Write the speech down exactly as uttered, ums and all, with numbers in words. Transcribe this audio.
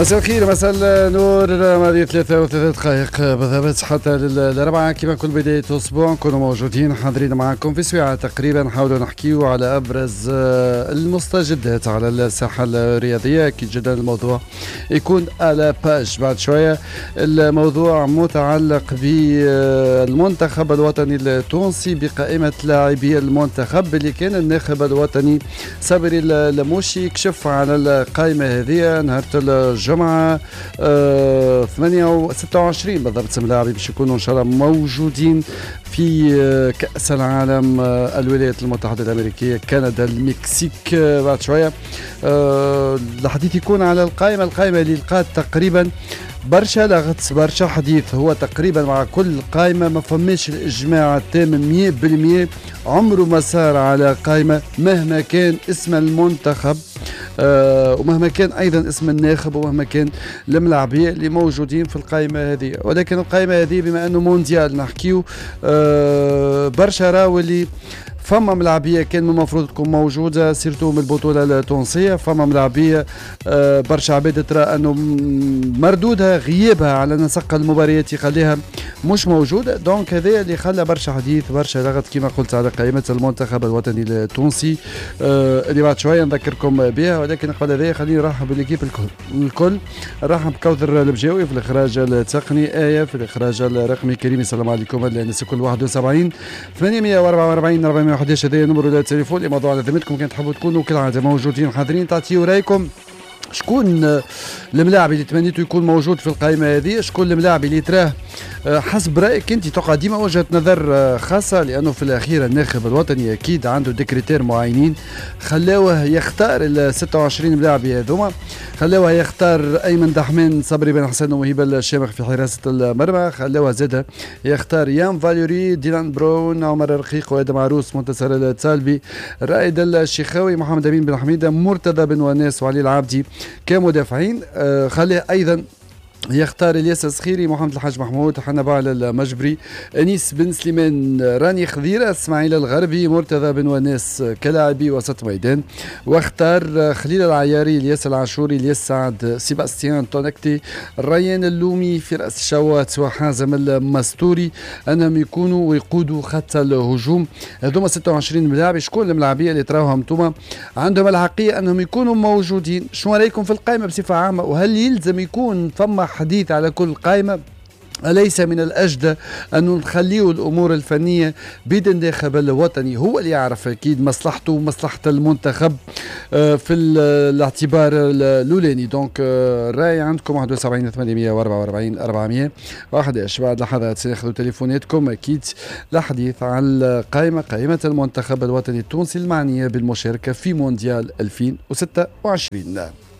مساء الخير، مساء النور. ماضي ثلاثة وثلاث دقائق بالضبط حتى الأربعة. كما كل بداية أسبوع نكونوا موجودين حاضرين معكم في ساعة تقريبا، نحاولوا نحكيوا على أبرز المستجدات على الساحة الرياضية. أكيد جدا الموضوع يكون على باج بعد شوية. الموضوع متعلق بالمنتخب الوطني التونسي، بقائمة لاعبي المنتخب اللي كان الناخب الوطني صابري الموشي كشف على القائمة هذه نهار الجمعة آه ثمانية وستة وعشرين بالضبط. سم لاعبين باش يكونوا ان شاء الله موجودين في آه كأس العالم آه الولايات المتحدة الأمريكية، كندا، المكسيك آه بعد شوية. آه الحديث يكون على القائمة القائمة اللي لقات تقريبا برشا لغط، برشا حديث. هو تقريبا مع كل قائمة ما فماش الإجماع التام مية بالمية، عمره ما صار على قائمة مهما كان اسم المنتخب آه ومهما كان أيضا اسم الناخب ومهما كان الملاعبية اللي موجودين في القائمة هذه. ولكن القائمة هذه بما أنه مونديال نحكيو آه برشا راهو اللي فما ملاعبية كان المفروض تكون موجودة سيرتو من البطولة التونسية. فما ملاعبية آه برشا عباد ترى أنه مردودها غيابها على نسق المباريات يخليها مش موجودة. دونك هذا اللي خلى برشا حديث برشا لغط كما قلت على قائمة المنتخب الوطني التونسي آه اللي بعد شوية نذكركم بها. ولكن قبل هذا خليني نرحب بالإكيب الكل الكل نرحب بكوثر البجاوي في الإخراج التقني، آية في الإخراج الرقمي، كريم السلام عليكم الناس الكل. واحد وسبعين ثمانمائة وأربعة وأربعين أربعمائة وأحد عشر هذا نمر التليفون اللي موضوع على ذمتكم. كان تحبوا تكونوا كالعادة موجودين حاضرين تعطيوا رايكم شكون الملاعب اللي تمنيتوا يكون موجود في القائمه هذه، شكون الملاعب اللي تراه حسب رايك انت تقع ديما وجهه نظر خاصه، لانه في الاخير الناخب الوطني اكيد عنده ديكريتير معينين خلاوه يختار ال ستة وعشرين ملاعب هذوما. خلاوه يختار ايمن دحمان، صبري بن حسن، وهبه الشامخ في حراسه المرمى. خلاوه زاده يختار يان فاليوري، ديلان براون، عمر الرقيق، وادم عروس، منتصر التالبي، رائد الشيخاوي، محمد امين بن حميده، مرتضى بن وناس، وعلي العابدي كمدافعين. آه خليه ايضا يختار الياس الصخيري، محمد الحاج محمود، حنبال المجبري، انيس بن سليمان، راني خضيره، اسماعيل الغربي، مرتضى بن وناس كلاعبي وسط ميدان. واختار خليل العياري، الياس العاشوري، الياس سعد، سيباستيان تونكتي، ريان اللومي في راس الشوات، وحازم المستوري انهم يكونوا ويقودوا خط الهجوم. هذوما ستة وعشرين ملاعب. شكون الملاعبيه اللي تراوهم انتم عندهم الحقيقه انهم يكونوا موجودين؟ شنو رايكم في القائمه بصفه عامه؟ وهل يلزم يكون ثم حديث على كل قائمة؟ أليس من الأجدى أن نخليه الأمور الفنية بيد الناخب الوطني هو اللي يعرف أكيد مصلحته ومصلحة المنتخب في الاعتبار الأولاني؟ دونك الرأي عندكم واحد وسبعين ثمانمائة وأربعة وأربعين أربعمائة وأحد عشر. بعد لحظات سنأخذوا تليفوناتكم أكيد لحديث عن القائمة، قائمة المنتخب الوطني التونسي المعنية بالمشاركة في مونديال ألفين وستة وعشرين.